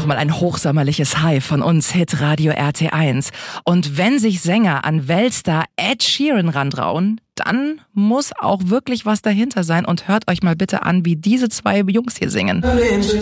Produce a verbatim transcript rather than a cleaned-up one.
nochmal ein hochsommerliches Hi von uns, Hitradio R T eins. Und wenn sich Sänger an Weltstar Ed Sheeran rantrauen, dann muss auch wirklich was dahinter sein. Und hört euch mal bitte an, wie diese zwei Jungs hier singen.